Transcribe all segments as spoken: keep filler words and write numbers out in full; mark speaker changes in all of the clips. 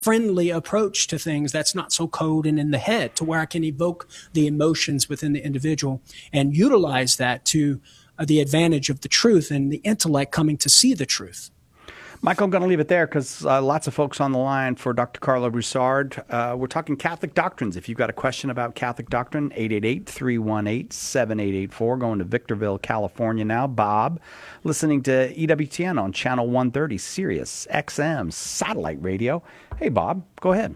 Speaker 1: friendly approach to things that's not so cold and in the head, to where I can evoke the emotions within the individual and utilize that to uh, the advantage of the truth and the intellect coming to see the truth.
Speaker 2: Michael, I'm going to leave it there because uh, lots of folks on the line for Doctor Carlo Broussard. Uh, we're talking Catholic doctrines. If you've got a question about Catholic doctrine, eight eight eight, three one eight, seven eight eight four. Going to Victorville, California now. Bob, listening to E W T N on Channel one thirty, Sirius X M, satellite radio. Hey, Bob, go ahead.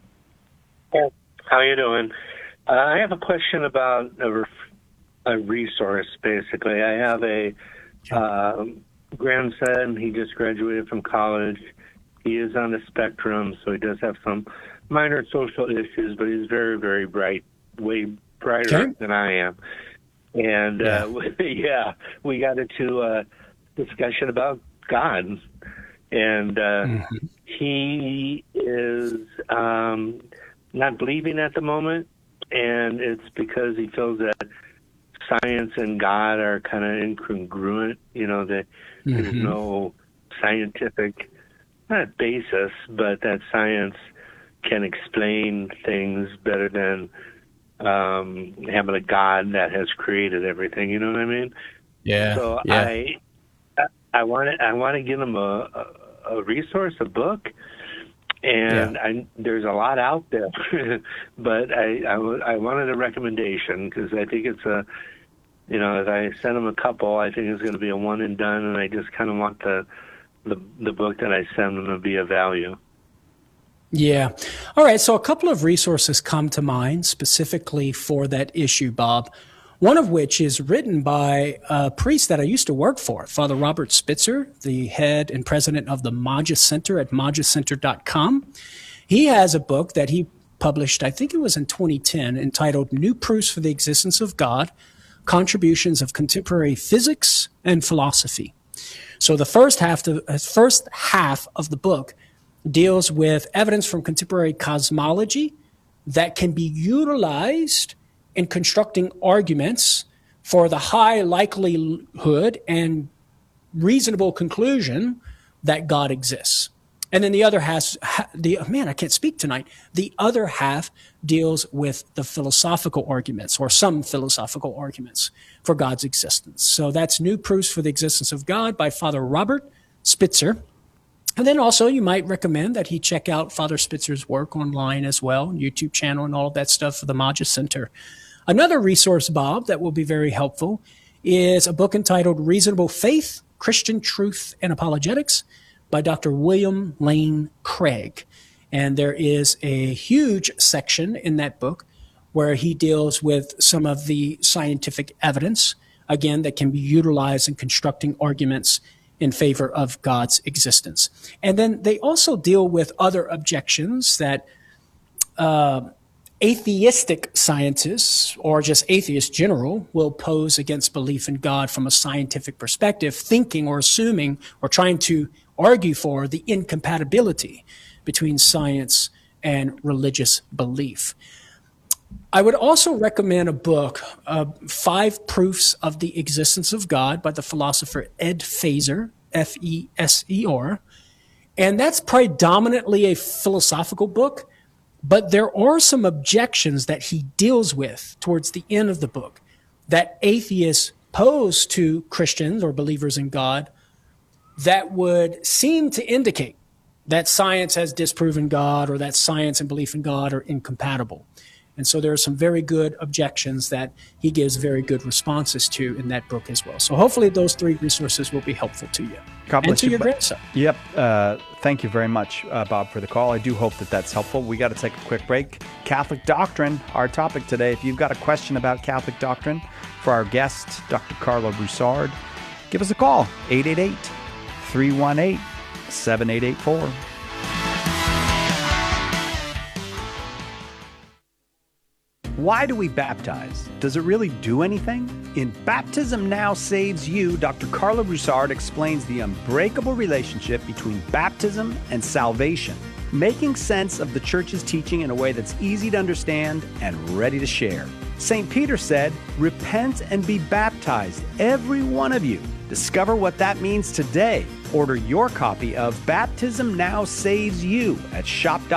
Speaker 3: How are you doing? Uh, I have a question about a, a resource, basically. I have a... Uh, grandson, he just graduated from college. He is on the spectrum, so he does have some minor social issues, but he's very, very bright, way brighter okay. than I am. And, yeah, uh, yeah we got into a discussion about God. And uh, mm-hmm. he is um, not believing at the moment, and it's because he feels that science and God are kind of incongruent, you know, that mm-hmm. there's no scientific, not basis, but that science can explain things better than um, having a God that has created everything, you know what I mean?
Speaker 1: Yeah.
Speaker 3: So
Speaker 1: yeah.
Speaker 3: I I want to I want to give them a, a, a resource, a book, and yeah. I, there's a lot out there, but I, I, I wanted a recommendation because I think it's a, you know, if I send them a couple, I think it's going to be a one and done, and I just kind of want the, the the book that I send them to be of value.
Speaker 1: Yeah. All right. So a couple of resources come to mind specifically for that issue, Bob. One of which is written by a priest that I used to work for, Father Robert Spitzer, the head and president of the Magis Center at magis center dot com. He has a book that he published, I think it was in twenty ten, entitled New Proofs for the Existence of God, Contributions of Contemporary Physics and Philosophy. So the first half, the first half of the book deals with evidence from contemporary cosmology that can be utilized in constructing arguments for the high likelihood and reasonable conclusion that God exists. And then the other half, the man, I can't speak tonight. The other half deals with the philosophical arguments, or some philosophical arguments for God's existence. So that's New Proofs for the Existence of God by Father Robert Spitzer. And then also you might recommend that he check out Father Spitzer's work online as well, YouTube channel and all of that stuff for the Magis Center. Another resource, Bob, that will be very helpful is a book entitled Reasonable Faith, Christian Truth and Apologetics by Doctor William Lane Craig. And there is a huge section in that book where he deals with some of the scientific evidence, again, that can be utilized in constructing arguments in favor of God's existence. And then they also deal with other objections that uh, atheistic scientists, or just atheists general, will pose against belief in God from a scientific perspective, thinking or assuming or trying to argue for the incompatibility between science and religious belief. I would also recommend a book, uh, Five Proofs of the Existence of God by the philosopher Ed Feser, F E S E R. And that's predominantly a philosophical book, but there are some objections that he deals with towards the end of the book that atheists pose to Christians or believers in God that would seem to indicate that science has disproven God or that science and belief in God are incompatible. And so there are some very good objections that he gives very good responses to in that book as well. So hopefully those three resources will be helpful to you
Speaker 2: God
Speaker 1: and to
Speaker 2: you,
Speaker 1: your grandson.
Speaker 2: Yep. Uh, thank you very much, uh, Bob, for the call. I do hope that that's helpful. We got to take a quick break. Catholic doctrine, our topic today. If you've got a question about Catholic doctrine for our guest, Doctor Carlo Broussard, give us a call, eight eight eight, three one eight, seven eight eight four. Why do we baptize? Does it really do anything? In Baptism Now Saves You, Doctor Carlo Broussard explains the unbreakable relationship between baptism and salvation, making sense of the Church's teaching in a way that's easy to understand and ready to share. Saint Peter said, "Repent and be baptized, every one of you, Discover what that means today. Order your copy of Baptism Now Saves You at shop.